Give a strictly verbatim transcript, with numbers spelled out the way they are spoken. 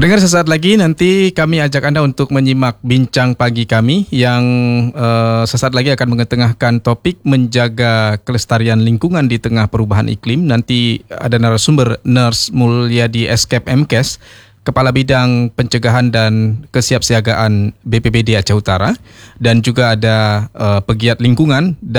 Pendengar, sesaat lagi nanti kami ajak anda untuk menyimak bincang pagi kami yang uh, sesaat lagi akan mengetengahkan topik menjaga kelestarian lingkungan di tengah perubahan iklim. Nanti ada narasumber Nurse Mulyadi Eskep M Kes, Kepala Bidang Pencegahan dan Kesiapsiagaan B P B D Aceh Utara, dan juga ada uh, pegiat lingkungan